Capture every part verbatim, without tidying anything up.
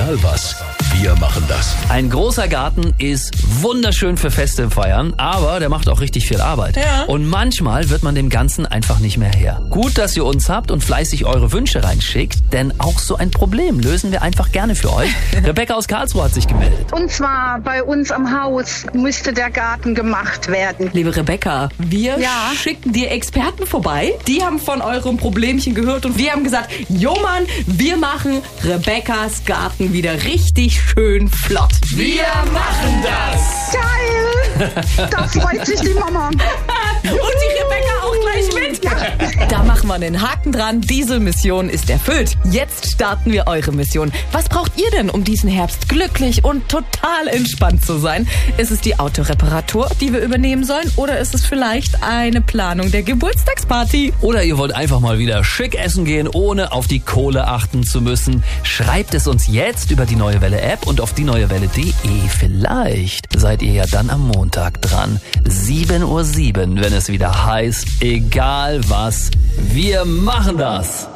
Egal was, wir machen das. Ein großer Garten ist wunderschön für Feste feiern, aber der macht auch richtig viel Arbeit. Ja. Und manchmal wird man dem Ganzen einfach nicht mehr her. Gut, dass ihr uns habt und fleißig eure Wünsche reinschickt, denn auch so ein Problem lösen wir einfach gerne für euch. Rebecca aus Karlsruhe hat sich gemeldet. Und zwar bei uns am Haus müsste der Garten gemacht werden. Liebe Rebecca, wir Ja? schicken dir Experten vorbei. Die haben von eurem Problemchen gehört und wir haben gesagt, jo Mann, wir machen Rebeccas Garten wieder richtig schön flott. Wir machen das! Geil! Da freut sich die Mama. Und die Rebecca auch gleich mit. Ja. Da machen wir einen Haken dran. Diese Mission ist erfüllt. Jetzt starten wir eure Mission. Was braucht ihr denn, um diesen Herbst glücklich und total entspannt zu sein? Ist es die Autoreparatur, die wir übernehmen sollen? Oder ist es vielleicht eine Planung der Geburtstagsparty? Oder ihr wollt einfach mal wieder schick essen gehen, ohne auf die Kohle achten zu müssen? Schreibt es uns jetzt über die Neue Welle App und auf die neue welle punkt de. Vielleicht seid ihr ja dann am Montag dran. sieben Uhr sieben, wenn es wieder heißt, egal was, wir machen das.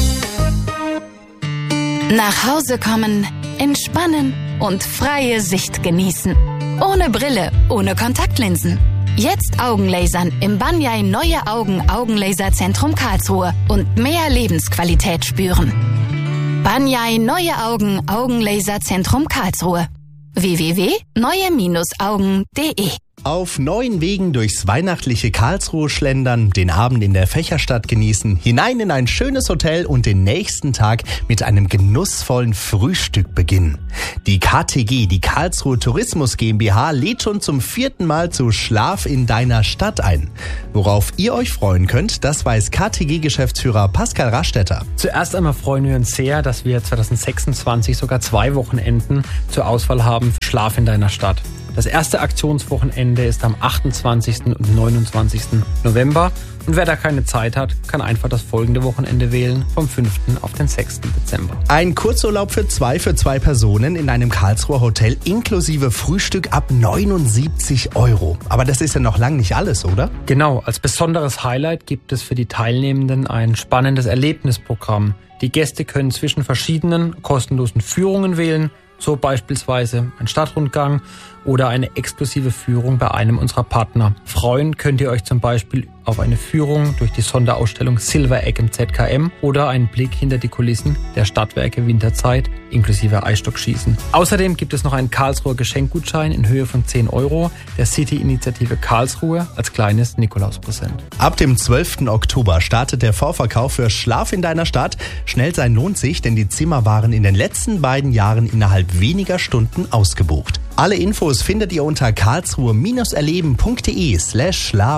Nach Hause kommen, entspannen und freie Sicht genießen. Ohne Brille, ohne Kontaktlinsen. Jetzt Augenlasern im Banyai Neue Augen Augenlaserzentrum Karlsruhe und mehr Lebensqualität spüren. Banyai Neue Augen Augenlaserzentrum Karlsruhe. w w w punkt neue augen punkt de. Auf neuen Wegen durchs weihnachtliche Karlsruhe schlendern, den Abend in der Fächerstadt genießen, hinein in ein schönes Hotel und den nächsten Tag mit einem genussvollen Frühstück beginnen. Die K T G, die Karlsruhe Tourismus GmbH, lädt schon zum vierten Mal zu Schlaf in deiner Stadt ein. Worauf ihr euch freuen könnt, das weiß K T G-Geschäftsführer Pascal Rastetter. Zuerst einmal freuen wir uns sehr, dass wir zwanzig sechsundzwanzig sogar zwei Wochenenden zur Auswahl haben für Schlaf in deiner Stadt. Das erste Aktionswochenende ist am achtundzwanzigsten und neunundzwanzigsten November. Und wer da keine Zeit hat, kann einfach das folgende Wochenende wählen, vom fünften auf den sechsten Dezember. Ein Kurzurlaub für zwei für zwei Personen in einem Karlsruher Hotel inklusive Frühstück ab neunundsiebzig Euro. Aber das ist ja noch lang nicht alles, oder? Genau, als besonderes Highlight gibt es für die Teilnehmenden ein spannendes Erlebnisprogramm. Die Gäste können zwischen verschiedenen kostenlosen Führungen wählen, so beispielsweise ein Stadtrundgang oder eine exklusive Führung bei einem unserer Partner. Freuen könnt ihr euch zum Beispiel auf eine Führung durch die Sonderausstellung Silver Egg im Z K M oder einen Blick hinter die Kulissen der Stadtwerke Winterzeit inklusive Eisstockschießen. Außerdem gibt es noch einen Karlsruher Geschenkgutschein in Höhe von zehn Euro der City-Initiative Karlsruhe als kleines Nikolauspräsent. Ab dem zwölften Oktober startet der Vorverkauf für Schlaf in deiner Stadt. Schnell sein lohnt sich, denn die Zimmer waren in den letzten beiden Jahren innerhalb weniger Stunden ausgebucht. Alle Infos findet ihr unter karlsruhe-erleben.de slash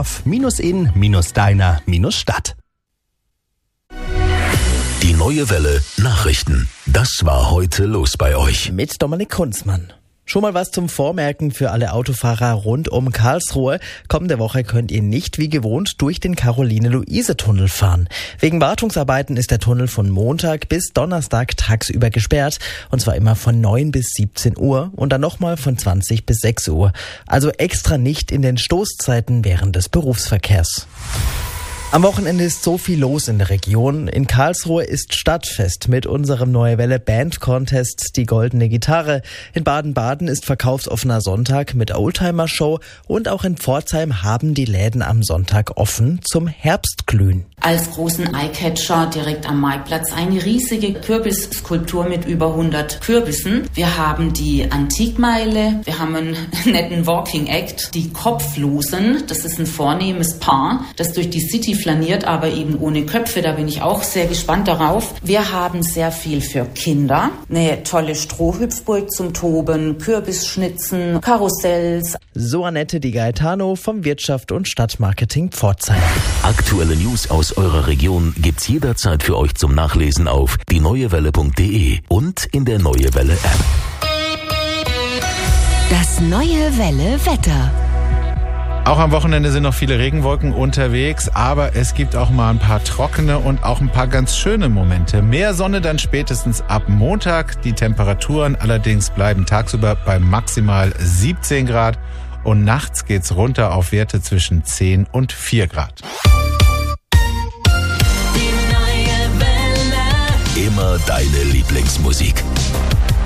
schlaf-in-deiner-stadt. Die Neue Welle Nachrichten. Das war heute los bei euch. Mit Dominik Kunzmann. Schon mal was zum Vormerken für alle Autofahrer rund um Karlsruhe. Kommende Woche könnt ihr nicht wie gewohnt durch den Caroline-Luise-Tunnel fahren. Wegen Wartungsarbeiten ist der Tunnel von Montag bis Donnerstag tagsüber gesperrt. Und zwar immer von neun bis siebzehn Uhr und dann nochmal von zwanzig bis sechs Uhr. Also extra nicht in den Stoßzeiten während des Berufsverkehrs. Am Wochenende ist so viel los in der Region. In Karlsruhe ist Stadtfest mit unserem Neue Welle Band Contest Die Goldene Gitarre. In Baden-Baden ist verkaufsoffener Sonntag mit Oldtimer Show und auch in Pforzheim haben die Läden am Sonntag offen zum Herbstglühen. Als großen Eyecatcher direkt am Marktplatz eine riesige Kürbisskulptur mit über hundert Kürbissen. Wir haben die Antikmeile, wir haben einen netten Walking Act, die Kopflosen. Das ist ein vornehmes Paar, das durch die City flaniert, aber eben ohne Köpfe. Da bin ich auch sehr gespannt darauf. Wir haben sehr viel für Kinder. Eine tolle Strohhüpfburg zum Toben, Kürbisschnitzen, Karussells. So Annette Di Gaetano vom Wirtschaft und Stadtmarketing Pforzheim. Aktuelle News aus eurer Region gibt's jederzeit für euch zum Nachlesen auf die neue welle punkt de und in der Neue Welle App. Das Neue Welle Wetter. Auch am Wochenende sind noch viele Regenwolken unterwegs, aber es gibt auch mal ein paar trockene und auch ein paar ganz schöne Momente. Mehr Sonne dann spätestens ab Montag. Die Temperaturen allerdings bleiben tagsüber bei maximal siebzehn Grad und nachts geht's runter auf Werte zwischen zehn und vier Grad. Immer deine Lieblingsmusik.